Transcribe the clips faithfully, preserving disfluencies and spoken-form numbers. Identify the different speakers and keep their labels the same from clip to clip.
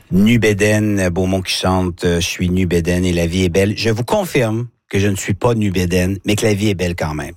Speaker 1: Nu-Bédène, Beaumont qui chante euh, « Je suis Nu-Bédène et la vie est belle ». Je vous confirme que je ne suis pas Nu-Bédène, mais que la vie est belle quand même.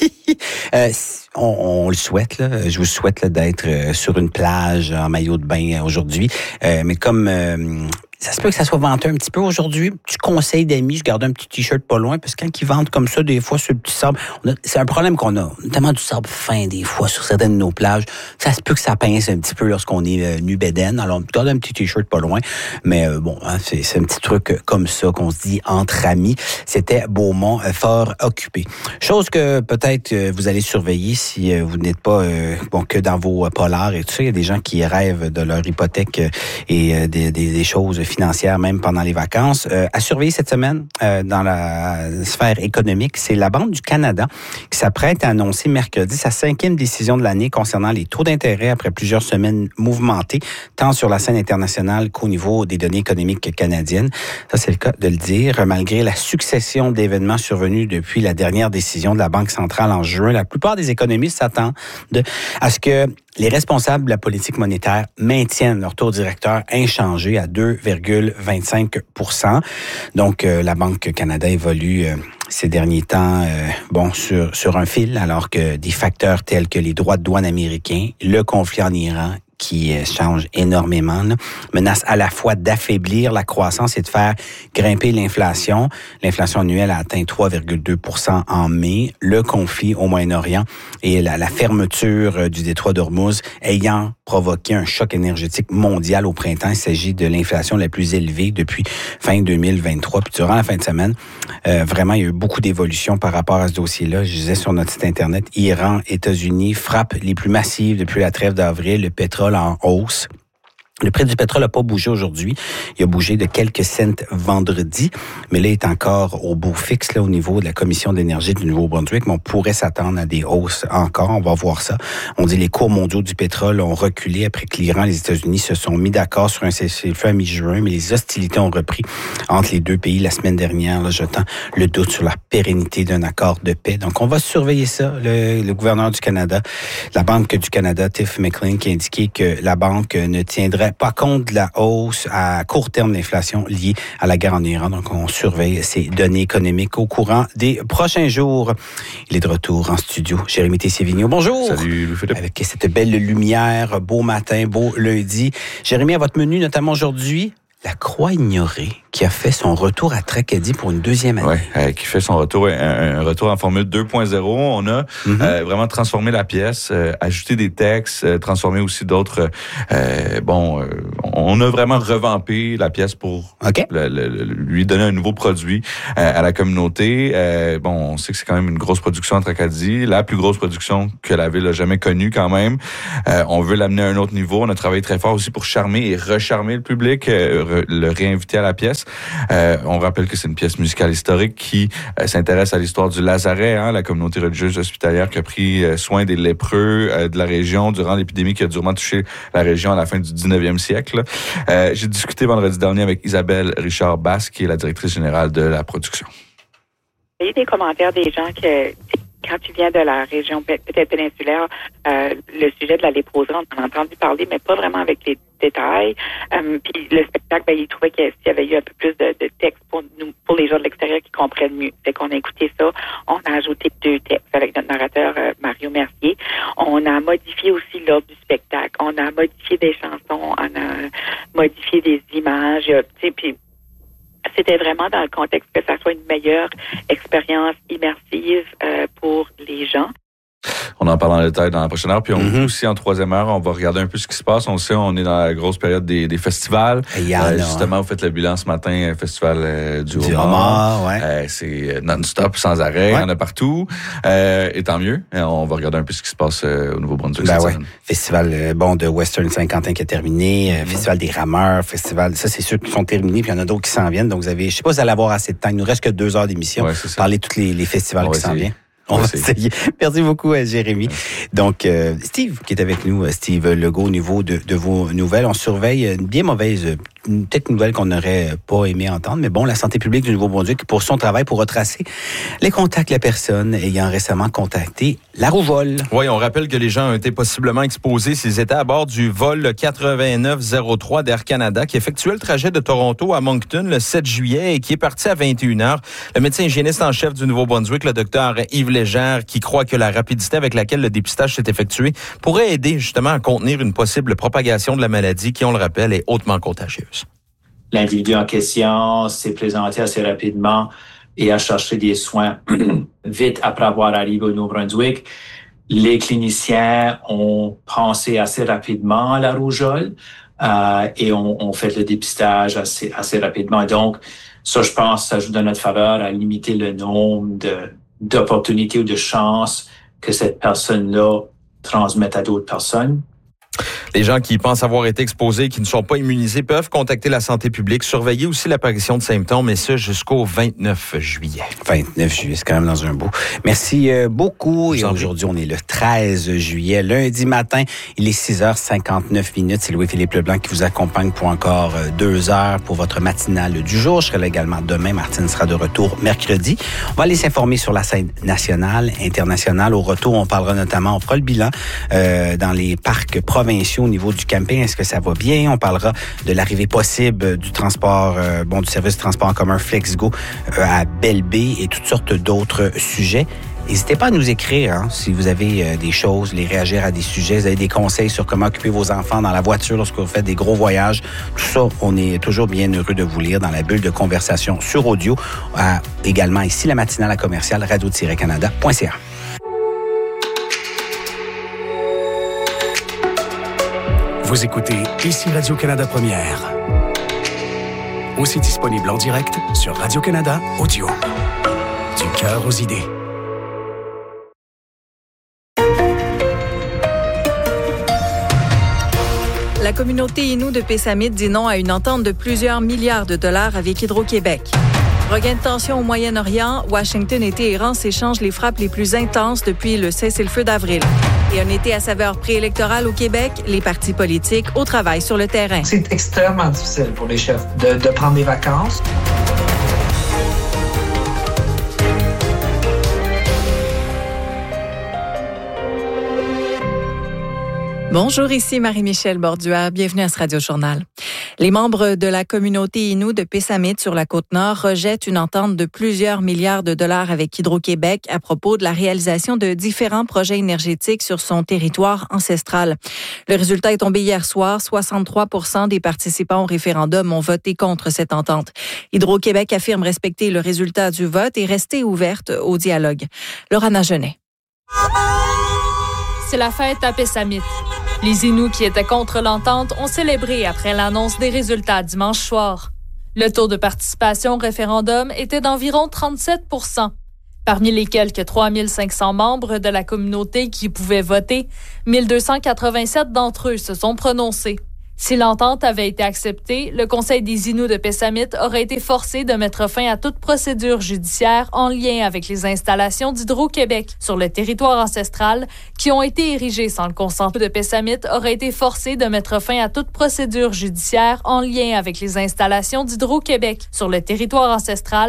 Speaker 1: euh, on, on le souhaite, là. Je vous souhaite là, d'être euh, sur une plage en maillot de bain euh, aujourd'hui. Euh, mais comme... Euh, ça se peut que ça soit venteux un petit peu aujourd'hui. Petit conseil d'amis, je garde un petit t-shirt pas loin, parce que quand ils ventent comme ça, des fois, sur le petit sable, on a, c'est un problème qu'on a. Notamment du sable fin, des fois, sur certaines de nos plages. Ça se peut que ça pince un petit peu lorsqu'on est euh, nu-bédaine. Alors, on garde un petit t-shirt pas loin. Mais euh, bon, hein, c'est, c'est un petit truc comme ça qu'on se dit entre amis. C'était Beaumont, euh, fort occupé. Chose que peut-être euh, vous allez surveiller si euh, vous n'êtes pas euh, bon que dans vos euh, polars et tout ça. Il y a des gens qui rêvent de leur hypothèque euh, et euh, des, des, des choses financière même pendant les vacances. Euh, à surveiller cette semaine euh, dans la sphère économique, c'est la Banque du Canada qui s'apprête à annoncer mercredi sa cinquième décision de l'année concernant les taux d'intérêt après plusieurs semaines mouvementées, tant sur la scène internationale qu'au niveau des données économiques canadiennes. Ça, c'est le cas de le dire. Malgré la succession d'événements survenus depuis la dernière décision de la Banque centrale en juin, la plupart des économistes s'attendent à ce que les responsables de la politique monétaire maintiennent leur taux directeur inchangé à deux virgule vingt-cinq pour cent. Donc, euh, la Banque Canada évolue euh, ces derniers temps euh, bon sur, sur un fil, alors que des facteurs tels que les droits de douane américains, le conflit en Iran, qui change énormément, là, menace à la fois d'affaiblir la croissance et de faire grimper l'inflation. L'inflation annuelle a atteint trois virgule deux pour cent en mai. Le conflit au Moyen-Orient et la, la fermeture du détroit d'Ormuz ayant provoqué un choc énergétique mondial au printemps. Il s'agit de l'inflation la plus élevée depuis fin deux mille vingt-trois. Puis durant la fin de semaine, euh, vraiment, il y a eu beaucoup d'évolutions par rapport à ce dossier-là. Je disais sur notre site Internet, Iran, États-Unis, frappent les plus massives depuis la trêve d'avril. Le pétrole en hausse. Le prix du pétrole n'a pas bougé aujourd'hui. Il a bougé de quelques cents vendredi, mais là, il est encore au beau fixe là, au niveau de la Commission d'énergie du Nouveau-Brunswick, mais on pourrait s'attendre à des hausses encore. On va voir ça. On dit les cours mondiaux du pétrole ont reculé après que l'Iran et les États-Unis se sont mis d'accord sur un cessez-le-feu à mi-juin, mais les hostilités ont repris entre les deux pays la semaine dernière, là, jetant le doute sur la pérennité d'un accord de paix. Donc, on va surveiller ça. Le, le gouverneur du Canada, la Banque du Canada, Tiff Maclean, qui a indiqué que la banque ne tiendrait pas compte de la hausse à court terme d'inflation liée à la guerre en Iran. Donc, on surveille ces données économiques au courant des prochains jours. Il est de retour en studio. Jérémy Tessier-Vigneault, bonjour.
Speaker 2: Salut, Louis-Philippe.
Speaker 1: Avec cette belle lumière, beau matin, beau lundi. Jérémy, à votre menu, notamment aujourd'hui, la Croix ignorée, qui a fait son retour à Tracadie pour une deuxième année.
Speaker 2: Oui, euh, qui fait son retour, un, un retour en formule deux point zéro. On a mm-hmm. euh, vraiment transformé la pièce, euh, ajouté des textes, euh, transformé aussi d'autres. Euh, bon, euh, on a vraiment revampé la pièce pour
Speaker 1: okay.
Speaker 2: le, le, le, lui donner un nouveau produit euh, à la communauté. Euh, bon, on sait que c'est quand même une grosse production à Tracadie, la plus grosse production que la ville a jamais connue quand même. Euh, on veut l'amener à un autre niveau. On a travaillé très fort aussi pour charmer et recharmer le public, euh, le réinviter à la pièce. Euh, on rappelle que c'est une pièce musicale historique qui euh, s'intéresse à l'histoire du Lazaret, hein, la communauté religieuse hospitalière qui a pris euh, soin des lépreux euh, de la région durant l'épidémie qui a durement touché la région à la fin du dix-neuvième siècle. Euh, j'ai discuté vendredi dernier avec Isabelle Richard-Basse, qui est la directrice générale de la production.
Speaker 3: Il y a eu des commentaires des gens que quand tu viens de la région peut-être péninsulaire, euh, le sujet de la léproserie, on en a entendu parler, mais pas vraiment avec les détails. Euh, puis le spectacle, ben, il trouvait qu'il y avait eu un peu plus de, de texte pour nous, pour les gens de l'extérieur qui comprennent mieux. Fait qu'on a écouté ça, on a ajouté deux textes avec notre narrateur euh, Mario Mercier. On a modifié aussi l'ordre du spectacle. On a modifié des chansons, on a modifié des images, tu sais, puis c'était vraiment dans le contexte que ça soit une meilleure expérience immersive euh, pour les gens.
Speaker 2: On en parle en détail dans la prochaine heure. Puis on,
Speaker 1: mm-hmm.
Speaker 2: aussi, en troisième heure, on va regarder un peu ce qui se passe. On sait, on est dans la grosse période des, des festivals.
Speaker 1: Et euh,
Speaker 2: justement,
Speaker 1: hein.
Speaker 2: vous faites le bilan ce matin, festival euh, du,
Speaker 1: du
Speaker 2: Homard.
Speaker 1: Homard, ouais.
Speaker 2: Euh, c'est non-stop, sans arrêt.
Speaker 1: Ouais.
Speaker 2: Il y en a partout. Euh, et tant mieux. Et on va regarder un peu ce qui se passe euh, au Nouveau-Brunswick.
Speaker 1: Ben
Speaker 2: cette
Speaker 1: ouais.
Speaker 2: semaine.
Speaker 1: Festival euh, bon de Western Saint-Quentin qui a terminé. Mm-hmm. Festival des rameurs. Festival, ça, c'est ceux qui sont terminés. Puis il y en a d'autres qui s'en viennent. Donc, vous avez, je sais pas si vous allez avoir assez de temps. Il nous reste que deux heures d'émission.
Speaker 2: Ouais, c'est
Speaker 1: Parler de tous les, les festivals qui s'en viennent. On va essayer. Merci beaucoup, Jérémy. Donc, euh, Steve, qui est avec nous, Steve Legault, au niveau de, de vos nouvelles. On surveille une bien mauvaise, peut-être une nouvelle qu'on n'aurait pas aimé entendre, mais bon, la santé publique du Nouveau-Brunswick pour son travail pour retracer les contacts de la personne ayant récemment contacté la rougeole.
Speaker 4: Oui, on rappelle que les gens ont été possiblement exposés s'ils étaient à bord du vol quatre-vingt-neuf zéro trois d'Air Canada qui effectuait le trajet de Toronto à Moncton le sept juillet et qui est parti à vingt et une heures. Le médecin hygiéniste en chef du Nouveau-Brunswick, le docteur Yves Légère, qui croit que la rapidité avec laquelle le dépistage s'est effectué pourrait aider justement à contenir une possible propagation de la maladie qui, on le rappelle, est hautement contagieuse.
Speaker 5: L'individu en question s'est présenté assez rapidement et a cherché des soins vite après avoir arrivé au Nouveau-Brunswick. Les cliniciens ont pensé assez rapidement à la rougeole euh, et ont, ont fait le dépistage assez, assez rapidement. Donc, ça, je pense, ça joue dans notre faveur à limiter le nombre de, d'opportunités ou de chances que cette personne-là transmette à d'autres personnes.
Speaker 4: Les gens qui pensent avoir été exposés et qui ne sont pas immunisés peuvent contacter la santé publique, surveiller aussi l'apparition de symptômes, et ce jusqu'au vingt-neuf juillet.
Speaker 1: vingt-neuf juillet, c'est quand même dans un bout. Merci euh, beaucoup. Et aujourd'hui, on est le treize juillet, lundi matin. Il est six heures cinquante-neuf minutes. C'est Louis-Philippe Leblanc qui vous accompagne pour encore euh, deux heures pour votre matinale du jour. Je serai là également demain. Martine sera de retour mercredi. On va aller s'informer sur la scène nationale, internationale. Au retour, on parlera notamment, on fera le bilan euh, dans les parcs provinciaux au niveau du camping. Est-ce que ça va bien? On parlera de l'arrivée possible du transport, euh, bon, du service de transport en commun FlexGo euh, à Belle-Baie et toutes sortes d'autres sujets. N'hésitez pas à nous écrire hein, si vous avez euh, des choses, les réagir à des sujets, vous avez des conseils sur comment occuper vos enfants dans la voiture lorsque vous faites des gros voyages. Tout ça, on est toujours bien heureux de vous lire dans la bulle de conversation sur audio. Euh, également ici, la matinale à commercial radio tiret canada point c a.
Speaker 6: Vous écoutez ici Radio-Canada Première. Aussi disponible en direct sur Radio-Canada Audio. Du cœur aux idées.
Speaker 7: La communauté Innu de Pessamit dit non à une entente de plusieurs milliards de dollars avec Hydro-Québec. Regain de tension au Moyen-Orient, Washington et Téhéran s'échangent les frappes les plus intenses depuis le cessez-le-feu d'avril. Et un été à saveur préélectorale au Québec, les partis politiques au travail sur le terrain.
Speaker 8: C'est extrêmement difficile pour les chefs de, de prendre des vacances.
Speaker 7: Bonjour, ici Marie-Michel Borduas. Bienvenue à ce Radio Journal. Les membres de la communauté Innu de Pessamit sur la Côte-Nord rejettent une entente de plusieurs milliards de dollars avec Hydro-Québec à propos de la réalisation de différents projets énergétiques sur son territoire ancestral. Le résultat est tombé hier soir. soixante-trois pour cent des participants au référendum ont voté contre cette entente. Hydro-Québec affirme respecter le résultat du vote et rester ouverte au dialogue. Laurana Genet.
Speaker 9: C'est la fête à Pessamit. Les Inuits qui étaient contre l'entente ont célébré après l'annonce des résultats dimanche soir. Le taux de participation au référendum était d'environ trente-sept pour cent. Parmi les quelques trois mille cinq cents membres de la communauté qui pouvaient voter, mille deux cent quatre-vingt-sept d'entre eux se sont prononcés. Si l'entente avait été acceptée, le Conseil des Inuits de Pessamit aurait été forcé de mettre fin à toute procédure judiciaire en lien avec les installations d'Hydro-Québec sur le territoire ancestral qui ont été érigées sans le consentement de Pessamit aurait été forcé de mettre fin à toute procédure judiciaire en lien avec les installations d'Hydro-Québec sur le territoire ancestral